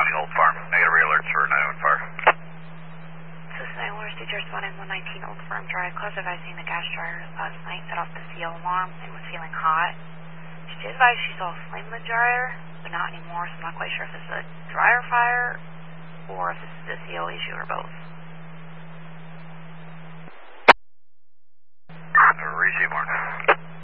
responding Old Farm. Negative alerts for 911 Fire. This is 911 State responding 119 Old Farm Drive. Cause advising the gas dryer last night set off the CO alarm and was feeling hot. She did advise she saw a flame in the dryer, but not anymore, so I'm not quite sure if this is a dryer fire or if this is a CO issue or both. Receive, Mark.